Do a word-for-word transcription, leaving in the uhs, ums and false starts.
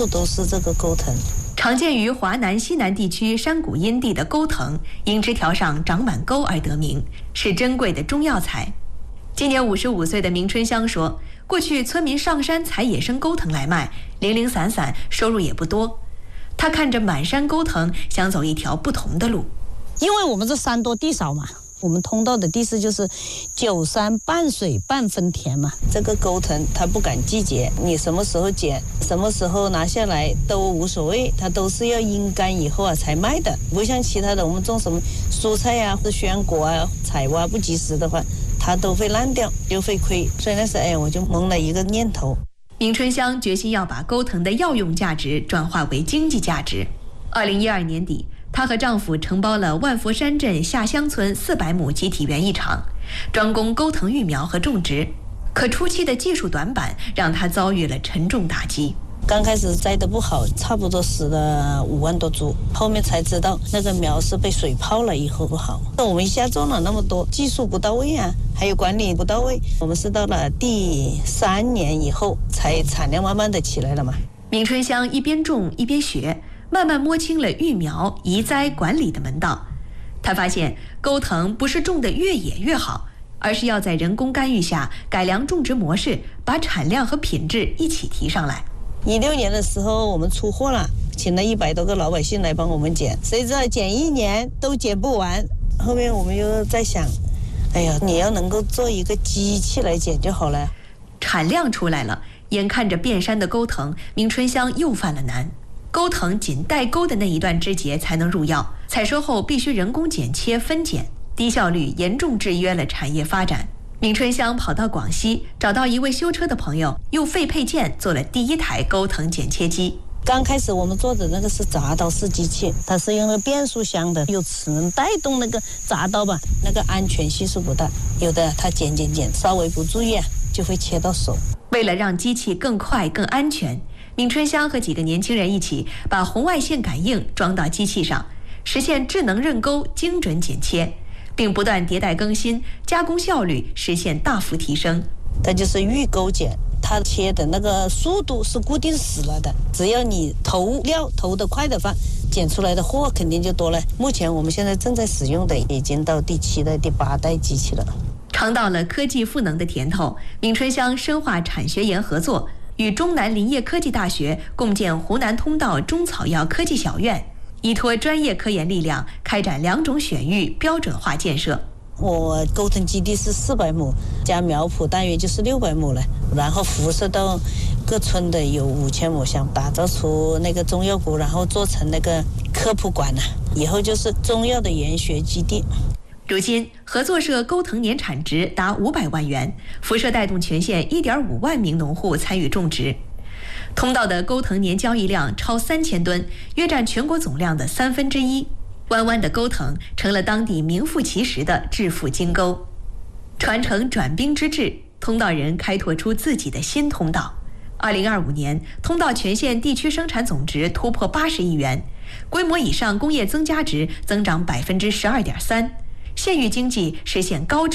都是这个钩藤。 常见于华南西南地区山谷阴地的钩藤，因枝条上长满钩而得名，是珍贵的中药材。今年五十五岁的明春香说，过去村民上山采野生钩藤来卖，零零散散，收入也不多。他看着满山钩藤，想走一条不同的路。 因为我们这山多地少嘛，我们通道的地势就是九山半水半分田嘛。这个钩藤它不赶季节，你什么时候剪，什么时候拿下来都无所谓，它都是要阴干以后啊才卖的。不像其他的，我们种什么蔬菜啊或者鲜果啊，采挖不及时的话，它都会烂掉，就会亏。所以那时候哎，我就萌了一个念头。 明春香决心要把钩藤的药用价值转化为经济价值。二零一二年底，她和丈夫承包了万佛山镇下乡村四百亩集体园艺场，专攻钩藤育苗和种植。可初期的技术短板让她遭遇了沉重打击。 刚开始栽得不好，差不多死了五万多株，后面才知道那个苗是被水泡了以后不好。我们一下种了那么多，技术不到位啊，还有管理不到位。我们是到了第三年以后，才产量慢慢的起来了嘛。 明春香一边种一边学，慢慢摸清了育苗、移栽、管理的门道。她发现钩藤不是种得越野越好，而是要在人工干预下改良种植模式，把产量和品质一起提上来。 一六年的时候我们出货了，请了一百多个老百姓来帮我们剪，谁知道剪一年都剪不完。后面我们又在想，哎呀，你要能够做一个机器来剪就好了。 产量出来了，眼看着遍山的钩藤，明春香又犯了难。钩藤仅带钩的那一段枝节才能入药，采收后必须人工剪切分拣，低效率严重制约了产业发展。明春香跑到广西，找到一位修车的朋友，用废配件做了第一台钩藤剪切机。 刚开始我们做的那个是铡刀式机器，它是用了变速箱的，有齿能带动那个铡刀吧，那个安全系数不大，有的它剪剪剪稍微不注意啊，就会切到手。 为了让机器更快更安全，明春香和几个年轻人一起把红外线感应装到机器上，实现智能刃钩精准剪切，并不断迭代更新，加工效率实现大幅提升。 它就是预钩剪，它切的那个速度是固定死了的，只要你投料投得快的话，剪出来的货肯定就多了。目前我们现在正在使用的已经到第七代、第八代机器了。 尝到了科技赋能的甜头，明春香深化产学研合作，与中南林业科技大学共建湖南通道中草药科技小院，依托专业科研力量，开展两种选育标准化建设。 我钩藤基地是四百亩，加苗圃大约就是六百亩了，然后辐射到各村的有五千亩，想打造出那个中药股，然后做成那个科普馆呢、啊，以后就是中药的研学基地。 如今，合作社钩藤年产值达五百万元，辐射带动全县一点五万名农户参与种植。通道的钩藤年交易量超三千吨，约占全国总量的三分之一。弯弯的钩藤成了当地名副其实的致富金钩。传承转兵之志，通道人开拓出自己的新通道。二零二五年，通道全县地区生产总值突破八十亿元，规模以上工业增加值增长百分之十二点三，县域经济实现高质